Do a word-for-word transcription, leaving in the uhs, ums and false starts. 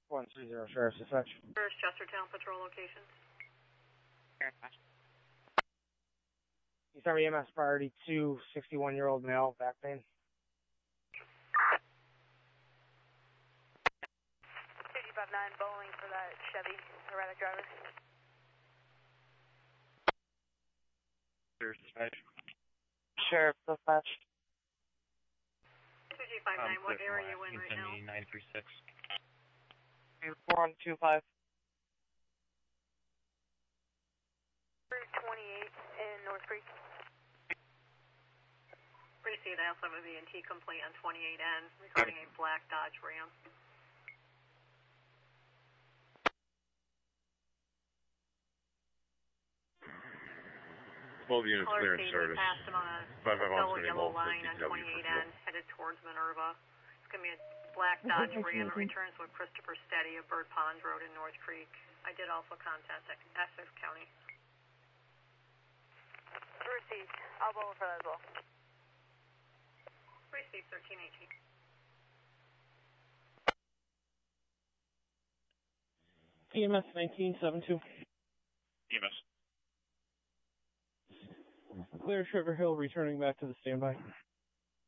one three zero, Sheriff's Dispatch. First Chestertown Patrol locations. East Army E M S priority two, sixty-one-year-old male, back pain. fifty-five nine bowling for that Chevy erratic driver. Sheriff's Dispatch. Sheriff's Dispatch. two G five nine, what area are you in right now? nine three six. four one two five. Route twenty-eight in North Creek. Received, I also have a V and T complaint on twenty-eight N regarding a black Dodge Ram. twelve units clear and started. Passed him on a five five double one yellow line on twenty-eight N, headed towards Minerva. It's going to be a black Dodge Ram. It returns with Christopher Steady of Bird Pond Road in North Creek. I did also contact Essex County. Received. I'll bowl for that as well. Received thirteen eighteen. E M S nineteen seventy-two. E M S. Clear Trevor Hill returning back to the standby.